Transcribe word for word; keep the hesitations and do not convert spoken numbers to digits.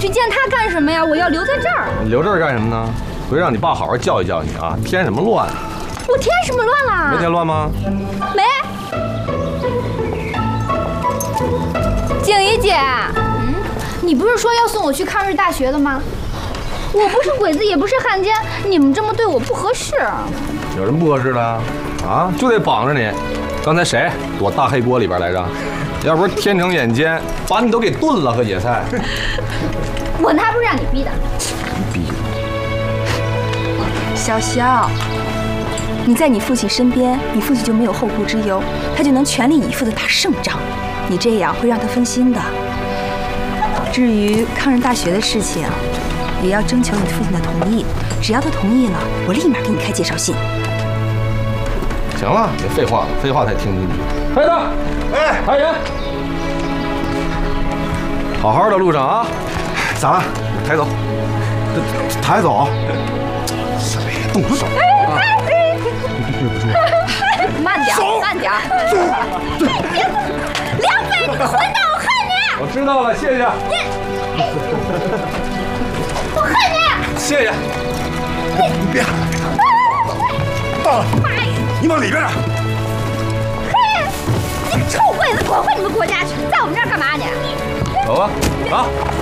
去见他干什么呀？我要留在这儿。 你留这儿干什么呢？回让你爸好好教育教育你啊！添什么乱？ 我添什么乱了？ 没添乱吗？ 没。景怡姐，嗯，你不是说要送我去抗日大学的吗？我不是鬼子，也不是汉奸，你们这么对我不合适。 有什么不合适的啊？就得绑着你。刚才谁躲大黑锅里边来着？要不是天成眼尖，把你都给炖了和野菜。 我那不是让你逼的。 逼的。 潇潇，你在你父亲身边，你父亲就没有后顾之忧，他就能全力以赴地打胜仗。你这样会让他分心的。至于抗日大学的事情，也要征求你父亲的同意。只要他同意了，我立马给你开介绍信。 行了，别废话了，废话才听你的。黑子，哎，来人，好好的路上啊， 咋了？ 抬走， 抬走。 别动手！ 哎哎哎！慢点，慢点！别动！梁飞，你个混蛋，我恨你！ 我知道了，谢谢。 你，我恨你！ 谢谢。 你别喊了，别喊了。到了，你往里边点。 嘿，你个臭鬼子，滚回你们国家去！在我们这儿干嘛你？ 走吧，啊！